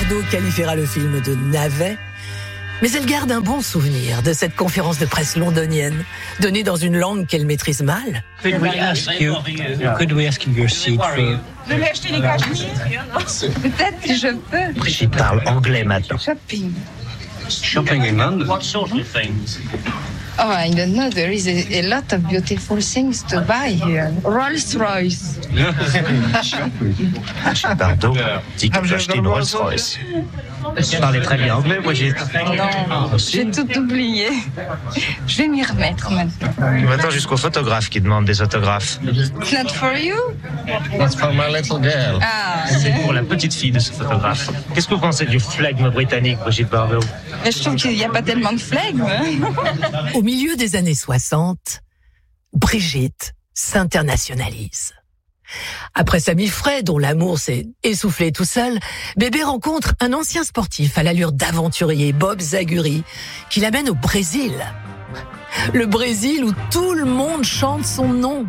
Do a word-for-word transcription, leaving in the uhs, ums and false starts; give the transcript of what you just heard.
Belmondo qualifiera le film de navet, mais elle garde un bon souvenir de cette conférence de presse londonienne, donnée dans une langue qu'elle maîtrise mal. Could we ask you, could we ask you your seat for... Je vais acheter les cachemires. Peut-être si je peux. Brigitte parle anglais maintenant. Shopping. Shopping in London? What sort of things? Oh, I don't know. There is a, a lot of beautiful things to buy here. Rolls Royce. Pardon, dis que tu as acheté une Rolls Royce. Tu parlais très bien anglais, Brigitte. Non, j'ai tout oublié. Je vais m'y remettre maintenant. Maintenant jusqu'au photographe qui demande des autographes. Not for you? That's for my little girl. Ah, C'est pour la petite fille de ce photographe. Qu'est-ce que vous pensez du flegme britannique, Brigitte Bardot? mais je trouve qu'il n'y a pas tellement de flegme. Au milieu des années soixante, Brigitte s'internationalise. Après Sami Frey, dont l'amour s'est essoufflé tout seul, Bébé rencontre un ancien sportif à l'allure d'aventurier, Bob Zaguri, qui l'amène au Brésil. Le Brésil où tout le monde chante son nom.